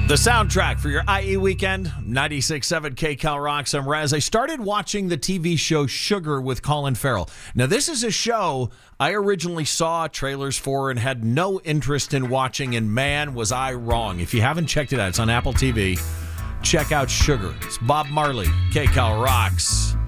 The soundtrack for your IE weekend, 96.7 KCal Rocks. I'm Raz. I started watching the TV show Sugar with Colin Farrell. Now, this is a show I originally saw trailers for and had no interest in watching, and man, was I wrong. If you haven't checked it out, it's on Apple TV. Check out Sugar. It's Bob Marley, KCal Rocks.